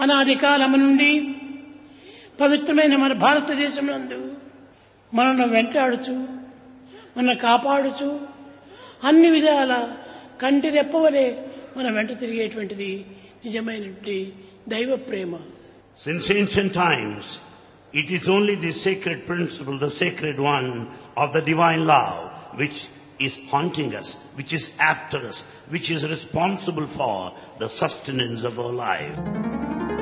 అనాది కాలము నుండి పవిత్రమైన మన భారతదేశం నందు మనను వెంటాడుచు మన కాపాడుచు అన్ని విధాల కంటి రెప్పవలే మన వెంట తిరిగేటువంటిది నిజమైనటువంటి దైవ ప్రేమ. Since ancient times, it is only the sacred principle, the sacred one of the divine love, which is haunting us, which is after us, which is responsible for the sustenance of our life.